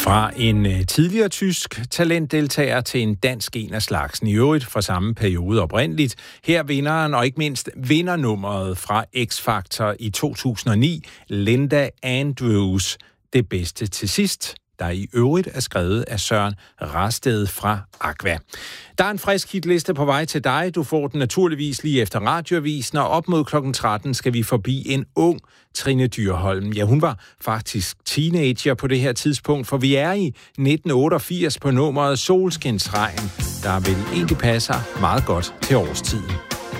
Fra en tidligere tysk talentdeltager til en dansk en af slagsen, i øvrigt fra samme periode oprindeligt. Her vinderen og ikke mindst vindernummeret fra X-Factor i 2009, Linda Andrews, Det bedste til sidst, der i øvrigt er skrevet af Søren Rasted fra Aqua. Der er en frisk hitliste på vej til dig. Du får den naturligvis lige efter radioavisen, og op mod klokken 13 skal vi forbi en ung Trine Dyrholm. Ja, hun var faktisk teenager på det her tidspunkt, for vi er i 1988 på nummeret Solskinsregn, der vel egentlig passer meget godt til årstiden.